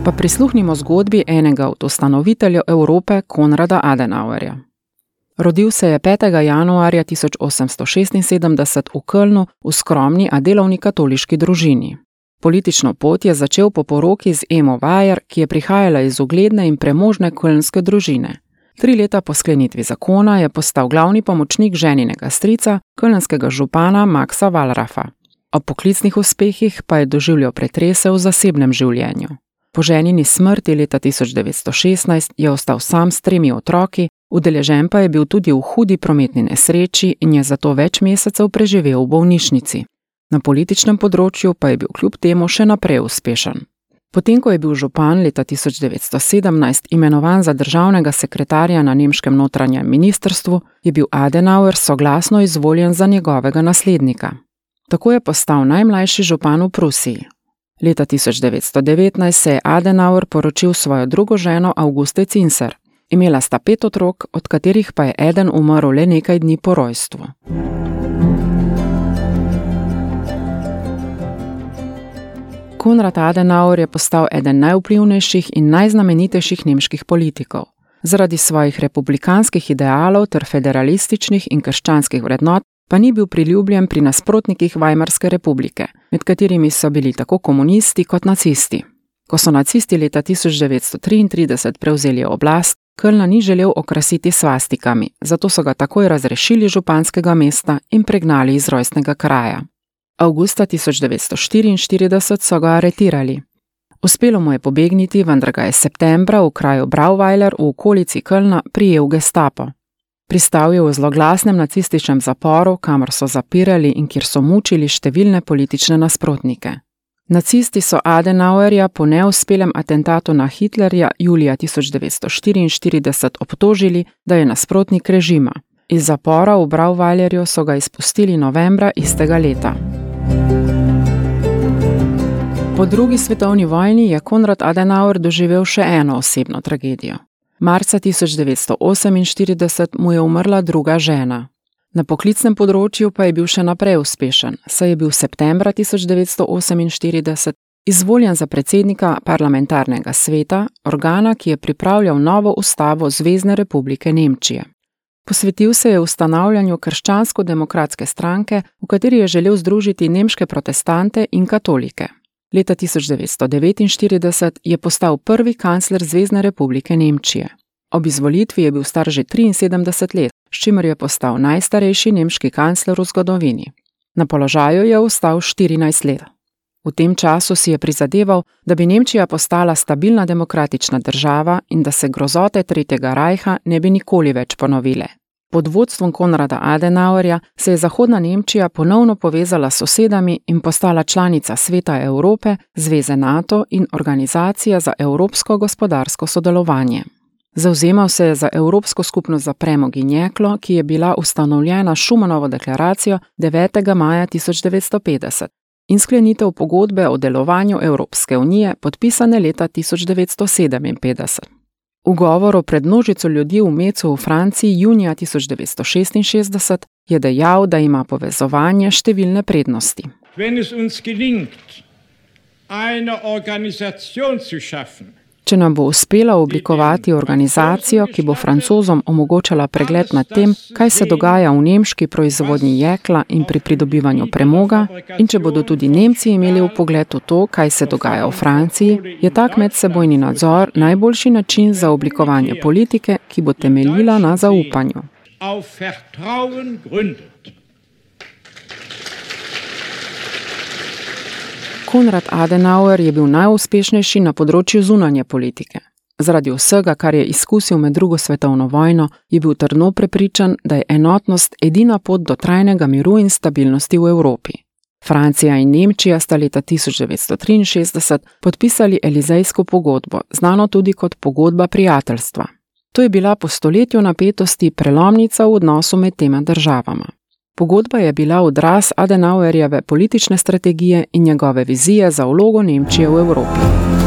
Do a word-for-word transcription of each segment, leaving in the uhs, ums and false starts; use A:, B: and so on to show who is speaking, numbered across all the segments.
A: Pa prisluhnimo zgodbi enega od ustanoviteljev Evrope, Konrada Adenauerja. Rodil se je petega januarja tisoč osemsto šestinsedemdeset v Kölnu v skromni, a delovni katoliški družini. Politično pot je začel po poroki z Emo Weyer, ki je prihajala iz ugledne in premožne kölnske družine. Tri leta po sklenitvi zakona je postal glavni pomočnik ženinega strica, kölnskega župana Maxa Wallrafa. O poklicnih uspehih pa je doživljal pretrese v zasebnem življenju. Po ženini smrti leta tisoč devetsto šestnajst je ostal sam s tremi otroki, udeležen pa je bil tudi v hudi prometni nesreči in je zato več mesecev preživel v bolnišnici. Na političnem področju pa je bil kljub temu še naprej uspešen. Potem, ko je bil župan leta tisoč devetsto sedemnajst imenovan za državnega sekretarja na nemškem notranjem ministrstvu, je bil Adenauer soglasno izvoljen za njegovega naslednika. Tako je postal najmlajši župan v Prusiji. Leta tisoč devetsto devetnajst se je Adenauer poročil svojo drugo ženo Auguste Cinser. Imela sta pet otrok, od katerih pa je eden umrl le nekaj dni po rojstvu. Konrad Adenauer je postal eden najvplivnejših in najznamenitejših nemških politikov. Zaradi svojih republikanskih idealov ter federalističnih in krščanskih vrednot pa ni bil priljubljen pri nasprotnikih Weimarske republike, med katerimi so bili tako komunisti kot nacisti. Ko so nacisti leta tisoč devetsto triintrideset prevzeli oblast, Kölna ni želel okrasiti svastikami, zato so ga takoj razrešili županskega mesta in pregnali iz rojstnega kraja. Avgusta tisoč devetsto štiriinštirideset so ga aretirali. Uspelo mu je pobegniti, vendar ga je septembra v kraju Brauweiler v okolici Kölna prijel Gestapo. Pristal je v zloglasnem nacističnem zaporu, kamor so zapirali in kjer so mučili številne politične nasprotnike. Nacisti so Adenauerja po neuspelem atentatu na Hitlerja julija tisoč devetsto štiriinštirideset obtožili, da je nasprotnik režima. Iz zapora v Brauweilerju so ga izpustili novembra istega leta. Po drugi svetovni vojni je Konrad Adenauer doživel še eno osebno tragedijo. Marca tisoč devetsto oseminštirideset mu je umrla druga žena. Na poklicnem področju pa je bil še naprej uspešen, saj je bil septembra tisoč devetsto oseminštirideset izvoljen za predsednika parlamentarnega sveta, organa, ki je pripravljal novo ustavo Zvezne republike Nemčije. Posvetil se je ustanavljanju krščansko-demokratske stranke, v kateri je želel združiti nemške protestante in katolike. Leta tisoč devetsto devetinštirideset je postal prvi kancler Zvezne republike Nemčije. Ob izvolitvi je bil star že triinsedemdeset let, s čimer je postal najstarejši nemški kancler v zgodovini. Na položaju je ostal štirinajst let. V tem času si je prizadeval, da bi Nemčija postala stabilna demokratična država in da se grozote Tretjega rajha ne bi nikoli več ponovile. Pod vodstvom Konrada Adenauerja se je Zahodna Nemčija ponovno povezala s sosedami in postala članica Sveta Evrope, Zveze NATO in Organizacija za evropsko gospodarsko sodelovanje. Zavzemal se je za Evropsko skupnost za premog in jeklo, ki je bila ustanovljena Schumanovo deklaracijo devetega maja tisoč devetsto petdeset in sklenitev pogodbe o delovanju Evropske unije, podpisane leta tisoč devetsto sedeminpetdeset. V govoru pred množico ljudi v Mecu v Franciji junija tisoč devetsto šestinšestdeset je dejal, da ima povezovanje številne prednosti.
B: Wenn es uns gelingt, eine Organisation zu schaffen,
A: Če nam bo uspelo oblikovati organizacijo, ki bo Francozom omogočala pregled nad tem, kaj se dogaja v nemški proizvodnji jekla in pri pridobivanju premoga, in če bodo tudi Nemci imeli vpogled v to, kaj se dogaja v Franciji, je tak medsebojni nadzor najboljši način za oblikovanje politike, ki bo temeljila na zaupanju.
B: auf Vertrauen gründet.
A: Konrad Adenauer je bil najuspešnejši na področju zunanje politike. Zaradi vsega, kar je izkusil med drugo svetovno vojno, je bil trdno prepričan, da je enotnost edina pot do trajnega miru in stabilnosti v Evropi. Francija in Nemčija sta leta tisoč devetsto triinšestdeset podpisali Elizejsko pogodbo, znano tudi kot pogodba prijateljstva. To je bila po stoletju napetosti prelomnica v odnosu med tema državama. Pogodba je bila odraz Adenauerjeve politične strategije in njegove vizije za vlogo Nemčije v Evropi.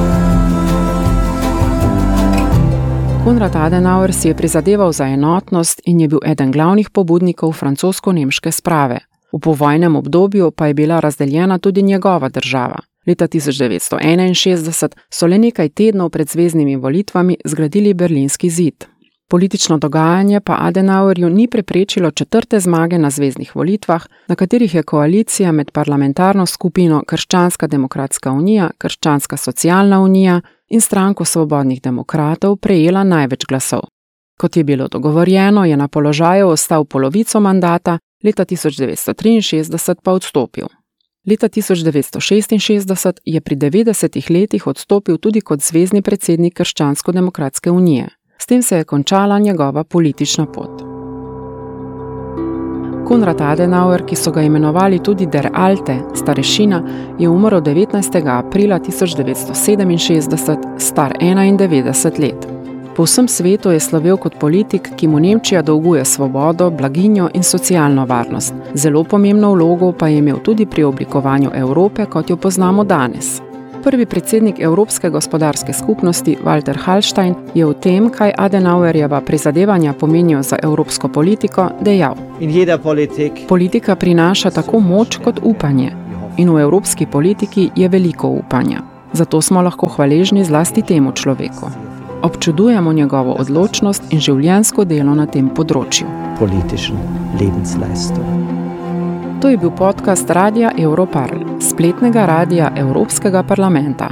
A: Konrad Adenauer si je prizadeval za enotnost in je bil eden glavnih pobudnikov francosko-nemške sprave. V povojnem obdobju pa je bila razdeljena tudi njegova država. Leta tisoč devetsto enainšestdeset so le nekaj tednov pred zveznimi volitvami zgradili Berlinski zid. Politično dogajanje pa Adenauerju ni preprečilo četrte zmage na zveznih volitvah, na katerih je koalicija med parlamentarno skupino Krščanska demokratska unija, Krščanska socialna unija in Stranko svobodnih demokratov prejela največ glasov. Kot je bilo dogovorjeno, je na položaju ostal polovico mandata, leta tisoč devetsto triinšestdeset pa odstopil. Leta tisoč devetsto šestinšestdeset je pri devetdesetih letih odstopil tudi kot zvezni predsednik Krščansko-demokratske unije. S tem se je končala njegova politična pot. Konrad Adenauer, ki so ga imenovali tudi Der Alte, starešina, je umrl devetnajstega aprila tisoč devetsto sedeminšestdeset, star enaindevetdeset let. Po vsem svetu je slovel kot politik, ki mu Nemčija dolguje svobodo, blaginjo in socialno varnost. Zelo pomembno vlogo pa je imel tudi pri oblikovanju Evrope, kot jo poznamo danes. Prvi predsednik Evropske gospodarske skupnosti, Walter Hallstein, je v tem, kaj Adenauerjeva prizadevanja pomenijo za evropsko politiko, dejal: Politika prinaša tako moč kot upanje in v evropski politiki je veliko upanja. Zato smo lahko hvaležni zlasti temu človeku. Občudujemo njegovo odločnost in življenjsko delo na tem področju. To je bil podcast Radia Europarl, spletnega radia Európskega parlamenta.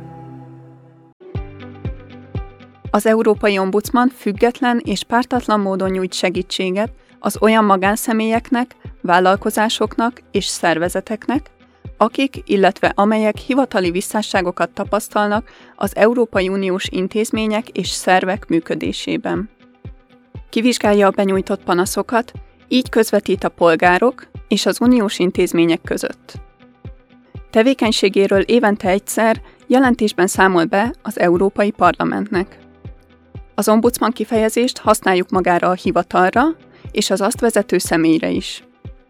C: Az Európai Ombudsman független és pártatlan módon nyújt segítséget az olyan magánszemélyeknek, vállalkozásoknak és szervezeteknek, akik, illetve amelyek hivatali visszásságokat tapasztalnak az Európai Uniós intézmények és szervek működésében. Kivizsgálja a benyújtott panaszokat, így közvetít a polgárok és az uniós intézmények között. Tevékenységéről évente egyszer jelentésben számol be az Európai Parlamentnek. Az ombudsman kifejezést használjuk magára a hivatalra és az azt vezető személyre is.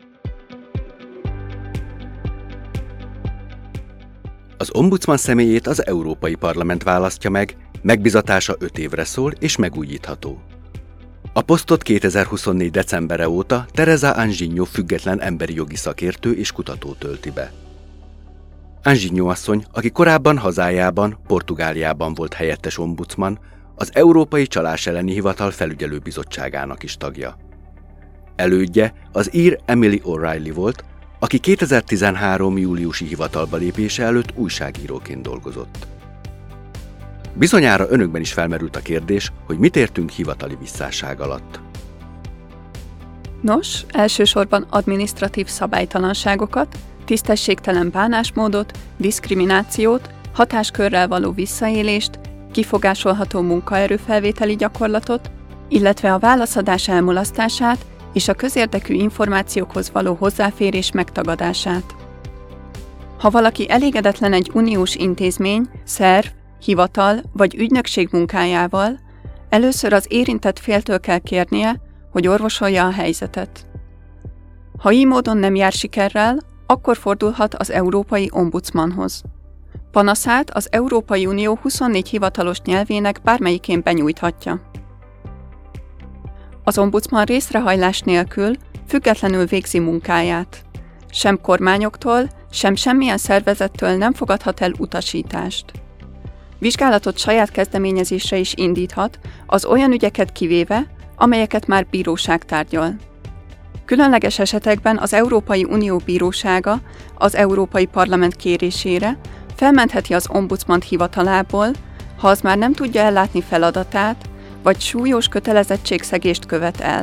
D: Az ombudsman személyét az Európai Parlament választja meg, megbizatása öt évre szól és megújítható. A posztot kétezer-huszonnégy decembere óta Teresa Anjinho független emberi jogi szakértő és kutató tölti be. Anjinho asszony, aki korábban hazájában, Portugáliában volt helyettes ombudsman, az Európai Csalás elleni Hivatal felügyelőbizottságának is tagja. Elődje az ír Emily O'Reilly volt, aki kétezer-tizenhárom júliusi hivatalba lépése előtt újságíróként dolgozott. Bizonyára önökben is felmerült a kérdés, hogy mit értünk hivatali visszásság alatt.
C: Nos, elsősorban adminisztratív szabálytalanságokat, tisztességtelen bánásmódot, diszkriminációt, hatáskörrel való visszaélést, kifogásolható munkaerőfelvételi gyakorlatot, illetve a válaszadás elmulasztását és a közérdekű információkhoz való hozzáférés megtagadását. Ha valaki elégedetlen egy uniós intézmény, szerv, hivatal vagy ügynökség munkájával, először az érintett féltől kell kérnie, hogy orvosolja a helyzetet. Ha így módon nem jár sikerrel, akkor fordulhat az Európai Ombudsmanhoz. Panaszát az Európai Unió huszonnégy hivatalos nyelvének bármelyikén benyújthatja. Az ombudsman részrehajlás nélkül függetlenül végzi munkáját. Sem kormányoktól, sem semmilyen szervezettől nem fogadhat el utasítást. Vizsgálatot saját kezdeményezésre is indíthat, az olyan ügyeket kivéve, amelyeket már bíróság tárgyal. Különleges esetekben az Európai Unió Bírósága az Európai Parlament kérésére felmentheti az ombudsmant hivatalából, ha az már nem tudja ellátni feladatát, vagy súlyos kötelezettségszegést követ el.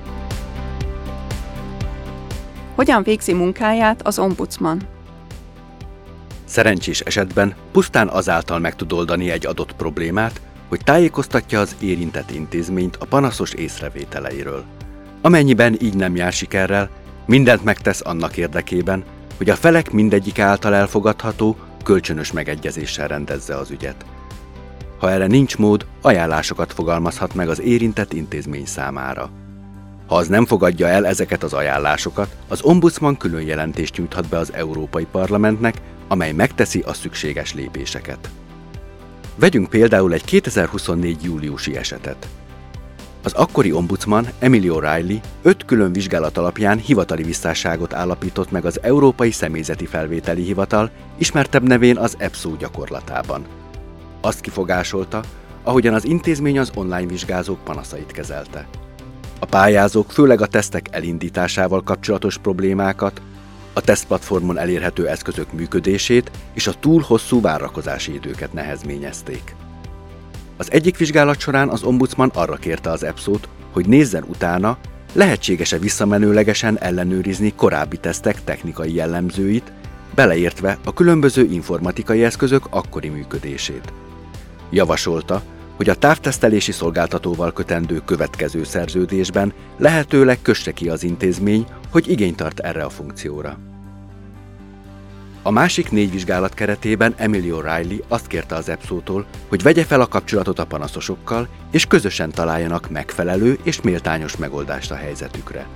C: Hogyan végzi munkáját az ombudsman?
D: Szerencsés esetben pusztán azáltal meg tud oldani egy adott problémát, hogy tájékoztatja az érintett intézményt a panaszos észrevételeiről. Amennyiben így nem jár sikerrel, mindent megtesz annak érdekében, hogy a felek mindegyik által elfogadható, kölcsönös megegyezéssel rendezze az ügyet. Ha erre nincs mód, ajánlásokat fogalmazhat meg az érintett intézmény számára. Ha az nem fogadja el ezeket az ajánlásokat, az ombudsman külön jelentést nyújthat be az Európai Parlamentnek, amely megteszi a szükséges lépéseket. Vegyünk például egy kétezer-huszonnégy júliusi esetet. Az akkori ombudsman Emily O'Reilly öt külön vizsgálat alapján hivatali visszásságot állapított meg az Európai Személyzeti Felvételi Hivatal, ismertebb nevén az E P S O gyakorlatában. Azt kifogásolta, ahogyan az intézmény az online vizsgázók panaszait kezelte. A pályázók főleg a tesztek elindításával kapcsolatos problémákat, a tesztplatformon elérhető eszközök működését és a túl hosszú várakozási időket nehezményezték. Az egyik vizsgálat során az ombudsman arra kérte az E P S O-t, hogy nézzen utána, lehetséges-e visszamenőlegesen ellenőrizni korábbi tesztek technikai jellemzőit, beleértve a különböző informatikai eszközök akkori működését. Javasolta, hogy a távtesztelési szolgáltatóval kötendő következő szerződésben lehetőleg kösse ki az intézmény, hogy igényt tart erre a funkcióra. A másik négy vizsgálat keretében Emily O'Reilly azt kérte az E P S O-tól, hogy vegye fel a kapcsolatot a panaszosokkal, és közösen találjanak megfelelő és méltányos megoldást a helyzetükre.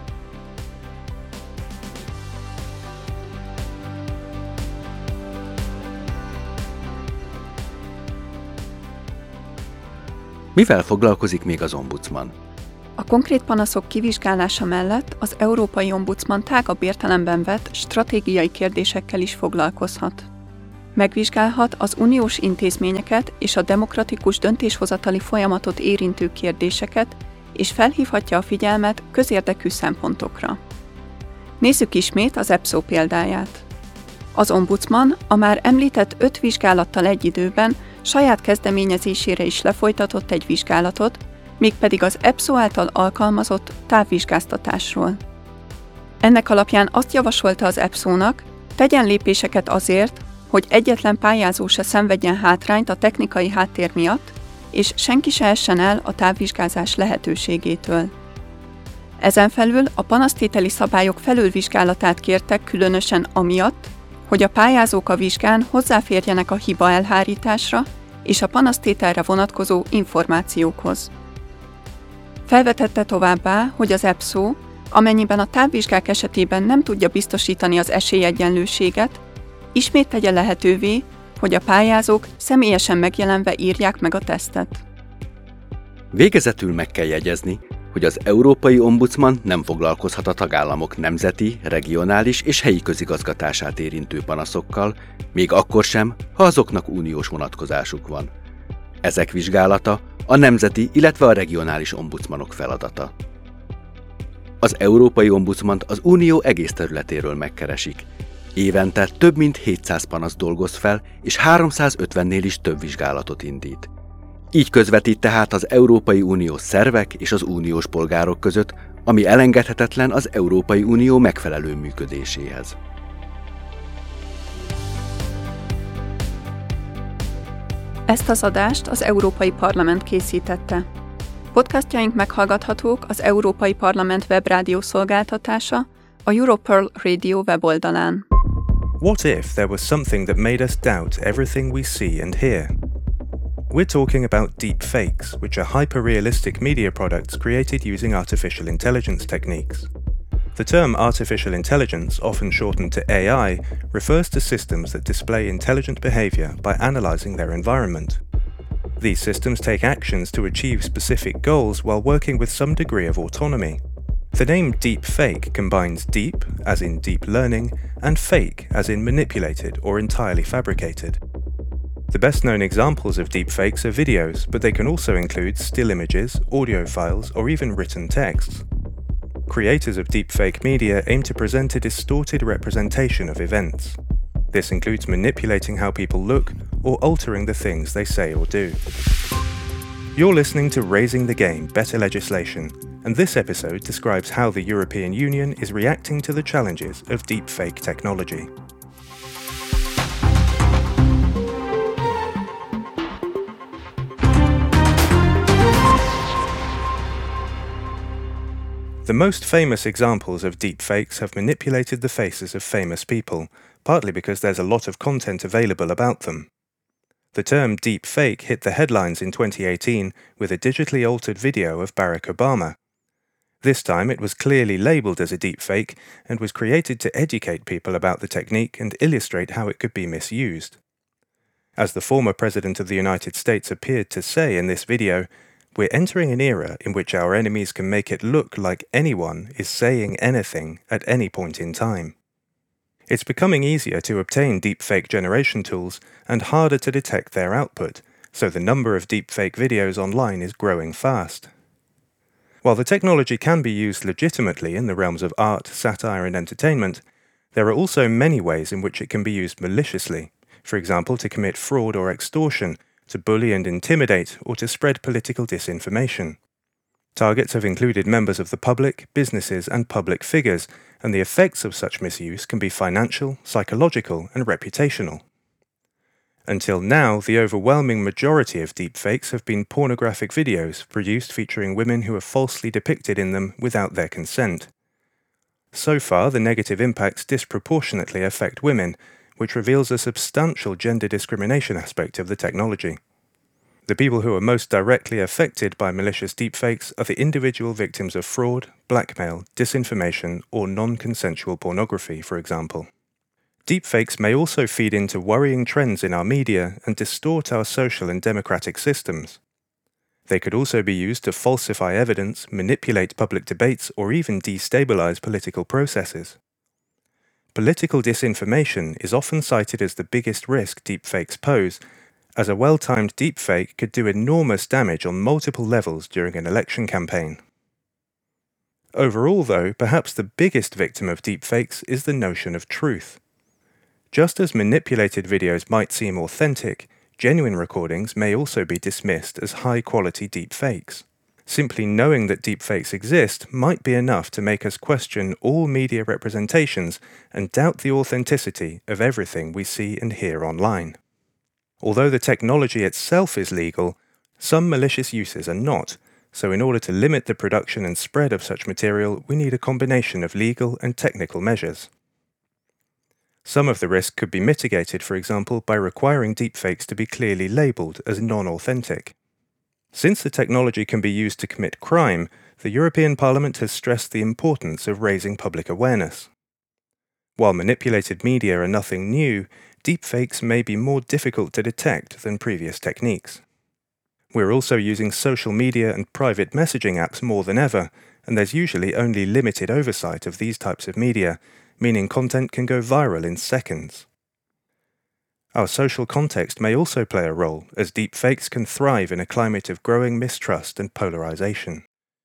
D: Mivel foglalkozik még az ombudsman?
C: A konkrét panaszok kivizsgálása mellett az Európai Ombudsman tágabb értelemben vett stratégiai kérdésekkel is foglalkozhat. Megvizsgálhat az uniós intézményeket és a demokratikus döntéshozatali folyamatot érintő kérdéseket, és felhívhatja a figyelmet közérdekű szempontokra. Nézzük ismét az E P S O példáját. Az ombudsman a már említett öt vizsgálattal egy időben saját kezdeményezésére is lefolytatott egy vizsgálatot, mégpedig az E P S O által alkalmazott távvizsgáztatásról. Ennek alapján azt javasolta az E P S O-nak, tegyen lépéseket azért, hogy egyetlen pályázó se szenvedjen hátrányt a technikai háttér miatt, és senki se essen el a távvizsgázás lehetőségétől. Ezen felül a panasztételi szabályok felülvizsgálatát kértek különösen amiatt, hogy a pályázók a vizsgán hozzáférjenek a hiba elhárításra és a panasztételre vonatkozó információkhoz. Felvetette továbbá, hogy az E P S O, amennyiben a távvizsgák esetében nem tudja biztosítani az esélyegyenlőséget, ismét tegye lehetővé, hogy a pályázók személyesen megjelenve írják meg a tesztet.
D: Végezetül meg kell jegyezni, hogy az Európai Ombudsman nem foglalkozhat a tagállamok nemzeti, regionális és helyi közigazgatását érintő panaszokkal, még akkor sem, ha azoknak uniós vonatkozásuk van. Ezek vizsgálata a nemzeti, illetve a regionális ombudsmanok feladata. Az Európai Ombudsmant az Unió egész területéről megkeresik. Évente több mint hétszáz panasz dolgoz fel, és háromszázötvennél is több vizsgálatot indít. Így közvetít tehát az Európai Unió szervek és az uniós polgárok között, ami elengedhetetlen az Európai Unió megfelelő működéséhez.
C: Ezt az adást az Európai Parlament készítette. Podcastjaink meghallgathatók az Európai Parlament webrádió szolgáltatása, a Europearl Radio weboldalán.
E: What if there was something that made us doubt everything we see and hear? We're talking about deepfakes, which are hyper-realistic media products created using artificial intelligence techniques. The term artificial intelligence, often shortened to A I, refers to systems that display intelligent behavior by analyzing their environment. These systems take actions to achieve specific goals while working with some degree of autonomy. The name deepfake combines deep, as in deep learning, and fake, as in manipulated or entirely fabricated. The best-known examples of deepfakes are videos, but they can also include still images, audio files, or even written texts. Creators of deepfake media aim to present a distorted representation of events. This includes manipulating how people look or altering the things they say or do. You're listening to Raising the Game, Better Legislation, and this episode describes how the European Union is reacting to the challenges of deepfake technology. The most famous examples of deepfakes have manipulated the faces of famous people, partly because there's a lot of content available about them. The term deepfake hit the headlines in twenty eighteen with a digitally altered video of Barack Obama. This time it was clearly labelled as a deepfake and was created to educate people about the technique and illustrate how it could be misused. As the former President of the United States appeared to say in this video, we're entering an era in which our enemies can make it look like anyone is saying anything at any point in time. It's becoming easier to obtain deepfake generation tools and harder to detect their output, so the number of deepfake videos online is growing fast. While the technology can be used legitimately in the realms of art, satire, and entertainment, there are also many ways in which it can be used maliciously, for example to commit fraud or extortion, to bully and intimidate, or to spread political disinformation. Targets have included members of the public, businesses, and public figures, and the effects of such misuse can be financial, psychological, and reputational. Until now, the overwhelming majority of deepfakes have been pornographic videos produced featuring women who are falsely depicted in them without their consent. So far, the negative impacts disproportionately affect women, which reveals a substantial gender discrimination aspect of the technology. The people who are most directly affected by malicious deepfakes are the individual victims of fraud, blackmail, disinformation, or non-consensual pornography, for example. Deepfakes may also feed into worrying trends in our media and distort our social and democratic systems. They could also be used to falsify evidence, manipulate public debates, or even destabilize political processes. Political disinformation is often cited as the biggest risk deepfakes pose, as a well-timed deepfake could do enormous damage on multiple levels during an election campaign. Overall, though, perhaps the biggest victim of deepfakes is the notion of truth. Just as manipulated videos might seem authentic, genuine recordings may also be dismissed as high-quality deepfakes. Simply knowing that deepfakes exist might be enough to make us question all media representations and doubt the authenticity of everything we see and hear online. Although the technology itself is legal, some malicious uses are not, so in order to limit the production and spread of such material, we need a combination of legal and technical measures. Some of the risk could be mitigated, for example, by requiring deepfakes to be clearly labeled as non-authentic. Since the technology can be used to commit crime, the European Parliament has stressed the importance of raising public awareness. While manipulated media are nothing new, deepfakes may be more difficult to detect than previous techniques. We're also using social media and private messaging apps more than ever, and there's usually only limited oversight of these types of media, meaning content can go viral in seconds. Our social context may also play a role, as deepfakes can thrive in a climate of growing mistrust and polarization.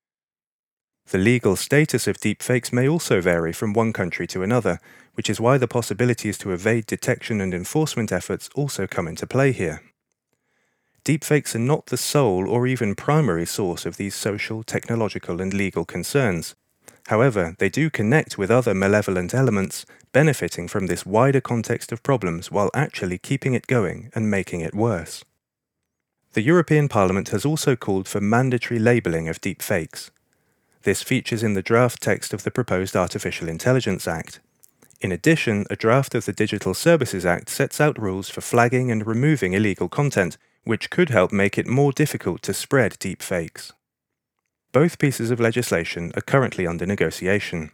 E: The legal status of deepfakes may also vary from one country to another, which is why the possibilities to evade detection and enforcement efforts also come into play here. Deepfakes are not the sole or even primary source of these social, technological, and legal concerns. However, they do connect with other malevolent elements, benefiting from this wider context of problems while actually keeping it going and making it worse. The European Parliament has also called for mandatory labelling of deepfakes. This features in the draft text of the proposed Artificial Intelligence Act. In addition, a draft of the Digital Services Act sets out rules for flagging and removing illegal content, which could help make it more difficult to spread deepfakes. Both pieces of legislation are currently under negotiation.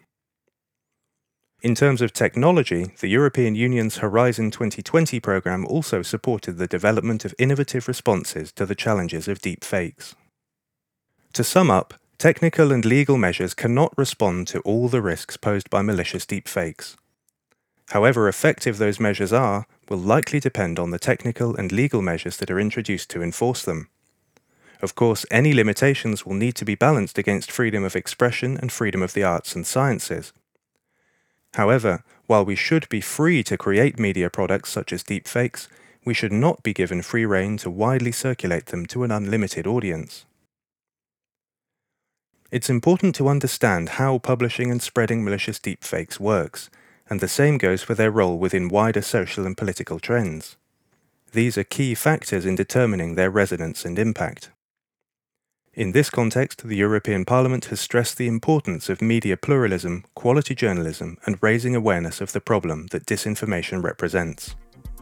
E: In terms of technology, the European Union's Horizon twenty twenty programme also supported the development of innovative responses to the challenges of deepfakes. To sum up, technical and legal measures cannot respond to all the risks posed by malicious deepfakes. However effective those measures are will likely depend on the technical and legal measures that are introduced to enforce them. Of course, any limitations will need to be balanced against freedom of expression and freedom of the arts and sciences. However, while we should be free to create media products such as deepfakes, we should not be given free rein to widely circulate them to an unlimited audience. It's important to understand how publishing and spreading malicious deepfakes works, and the same goes for their role within wider social and political trends. These are key factors in determining their resonance and impact. In this context, the European Parliament has stressed the importance of media pluralism, quality journalism, and raising awareness of the problem that disinformation represents.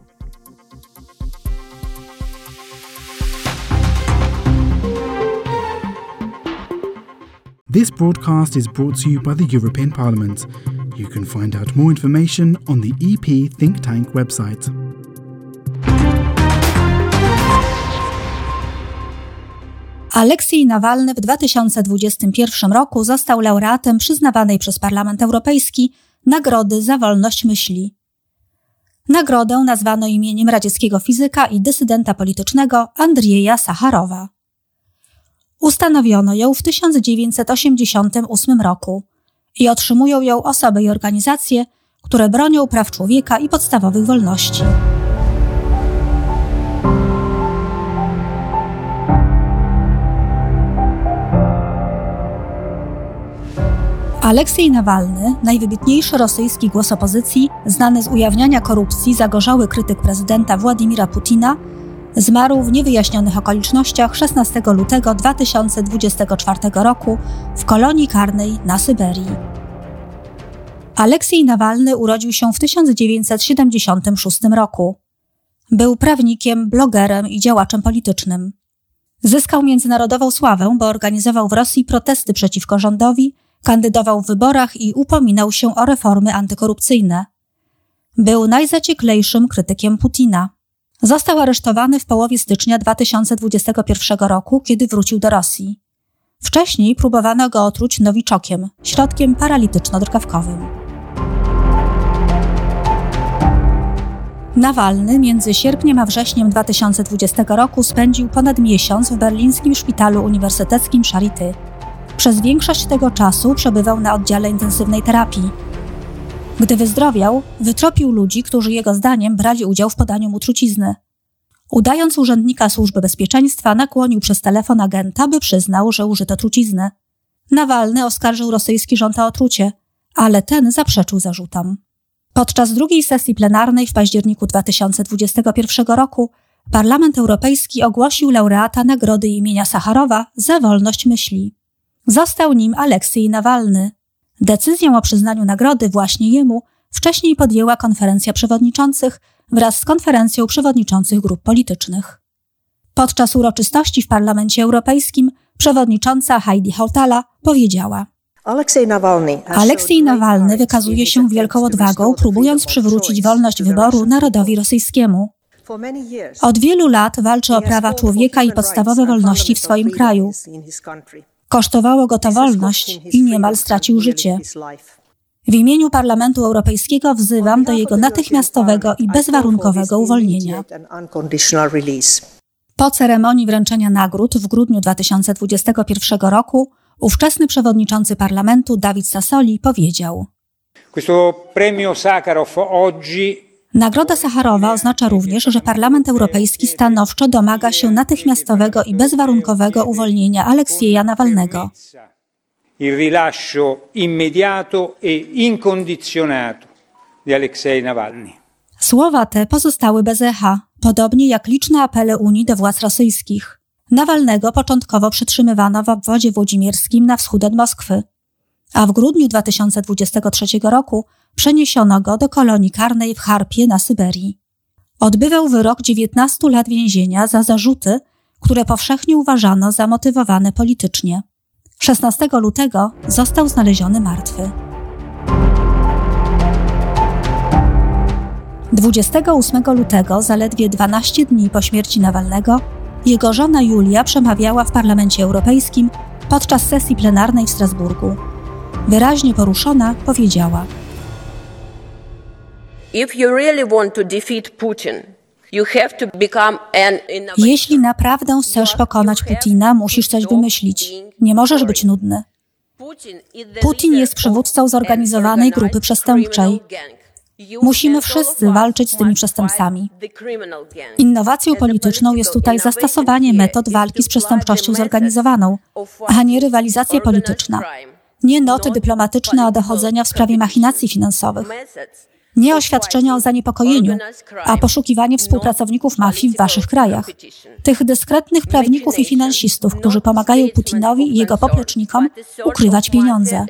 F: This broadcast is brought to you by the European Parliament. You can find out more information on the E P Think Tank website.
G: Aleksiej Nawalny w dwa tysiące dwudziestym pierwszym roku został laureatem przyznawanej przez Parlament Europejski Nagrody za wolność myśli. Nagrodę nazwano imieniem radzieckiego fizyka i dysydenta politycznego Andrieja Sacharowa. Ustanowiono ją w tysiąc dziewięćset osiemdziesiątym ósmym roku i otrzymują ją osoby i organizacje, które bronią praw człowieka i podstawowych wolności. Aleksiej Nawalny, najwybitniejszy rosyjski głos opozycji, znany z ujawniania korupcji, zagorzały krytyk prezydenta Władimira Putina, zmarł w niewyjaśnionych okolicznościach szesnastego lutego dwa tysiące dwudziestego czwartego roku w kolonii karnej na Syberii. Aleksiej Nawalny urodził się w tysiąc dziewięćset siedemdziesiątym szóstym roku. Był prawnikiem, blogerem i działaczem politycznym. Zyskał międzynarodową sławę, bo organizował w Rosji protesty przeciwko rządowi, kandydował w wyborach i upominał się o reformy antykorupcyjne. Był najzacieklejszym krytykiem Putina. Został aresztowany w połowie stycznia dwa tysiące dwudziestego pierwszego roku, kiedy wrócił do Rosji. Wcześniej próbowano go otruć nowiczokiem, środkiem paralityczno-drgawkowym. Nawalny między sierpniem a wrześniem dwa tysiące dwudziestego roku spędził ponad miesiąc w berlińskim szpitalu uniwersyteckim Charité. Przez większość tego czasu przebywał na oddziale intensywnej terapii. Gdy wyzdrowiał, wytropił ludzi, którzy jego zdaniem brali udział w podaniu mu trucizny. Udając urzędnika Służby Bezpieczeństwa, nakłonił przez telefon agenta, by przyznał, że użyto trucizny. Nawalny oskarżył rosyjski rząd o otrucie, ale ten zaprzeczył zarzutom. Podczas drugiej sesji plenarnej w październiku dwa tysiące dwudziestego pierwszego roku Parlament Europejski ogłosił laureata Nagrody imienia Sacharowa za wolność myśli. Został nim Aleksiej Nawalny. Decyzję o przyznaniu nagrody właśnie jemu wcześniej podjęła konferencja przewodniczących wraz z konferencją przewodniczących grup politycznych. Podczas uroczystości w Parlamencie Europejskim przewodnicząca Heidi Hautala powiedziała: Aleksiej Nawalny wykazuje się wielką odwagą, próbując przywrócić wolność wyboru narodowi rosyjskiemu. Od wielu lat walczy o prawa człowieka i podstawowe wolności w swoim kraju. Kosztowało go to wolność i niemal stracił życie. W imieniu Parlamentu Europejskiego wzywam do jego natychmiastowego i bezwarunkowego uwolnienia. Po ceremonii wręczenia nagród w grudniu dwa tysiące dwudziestego pierwszego roku ówczesny przewodniczący Parlamentu David Sassoli powiedział: Nagroda Sacharowa oznacza również, że Parlament Europejski stanowczo domaga się natychmiastowego i bezwarunkowego uwolnienia Aleksieja Nawalnego.
H: Il rilascio immediato e incondizionato di Aleksiej Nawalny.
G: Słowa te pozostały bez echa, podobnie jak liczne apele Unii do władz rosyjskich. Nawalnego początkowo przetrzymywano w obwodzie włodzimierskim na wschód od Moskwy, a w grudniu dwa tysiące dwudziestego trzeciego roku przeniesiono go do kolonii karnej w Charpie na Syberii. Odbywał wyrok dziewiętnastu lat więzienia za zarzuty, które powszechnie uważano za motywowane politycznie. szesnastego lutego został znaleziony martwy. dwudziestego ósmego lutego, zaledwie dwanaście dni po śmierci Nawalnego, jego żona Julia przemawiała w Parlamencie Europejskim podczas sesji plenarnej w Strasburgu. Wyraźnie poruszona powiedziała: Jeśli naprawdę chcesz pokonać Putina, musisz coś wymyślić. Nie możesz być nudny. Putin jest przywódcą zorganizowanej grupy przestępczej. Musimy wszyscy walczyć z tymi przestępcami. Innowacją polityczną jest tutaj zastosowanie metod walki z przestępczością zorganizowaną, a nie rywalizacja polityczna. Nie noty dyplomatyczne o dochodzenia w sprawie machinacji finansowych. Nie oświadczenia o zaniepokojeniu, a poszukiwanie współpracowników mafii w waszych krajach. Tych dyskretnych prawników i finansistów, którzy pomagają Putinowi i jego poplecznikom ukrywać pieniądze.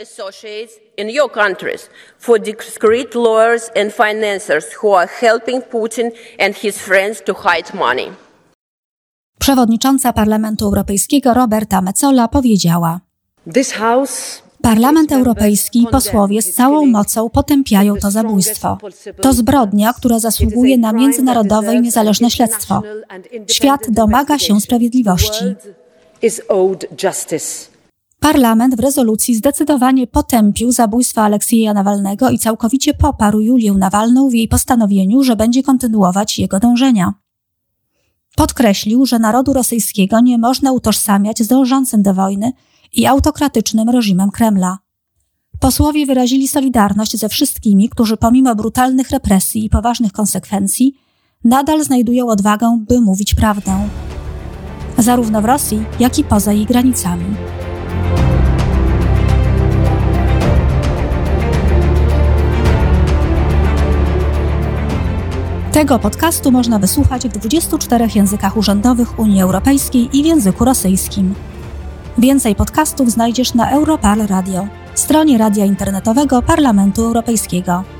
G: Przewodnicząca Parlamentu Europejskiego Roberta Metsola powiedziała: Parlament Europejski i posłowie z całą mocą potępiają to zabójstwo. To zbrodnia, która zasługuje na międzynarodowe i niezależne śledztwo. Świat domaga się sprawiedliwości.
I: is owed justice.
G: Parlament w rezolucji zdecydowanie potępił zabójstwo Aleksieja Nawalnego i całkowicie poparł Julię Nawalną w jej postanowieniu, że będzie kontynuować jego dążenia. Podkreślił, że narodu rosyjskiego nie można utożsamiać z dążącym do wojny i autokratycznym reżimem Kremla. Posłowie wyrazili solidarność ze wszystkimi, którzy pomimo brutalnych represji i poważnych konsekwencji nadal znajdują odwagę, by mówić prawdę. Zarówno w Rosji, jak i poza jej granicami. Tego podcastu można wysłuchać w dwudziestu czterech językach urzędowych Unii Europejskiej i w języku rosyjskim. Więcej podcastów znajdziesz na Europarl Radio, stronie radia internetowego Parlamentu Europejskiego.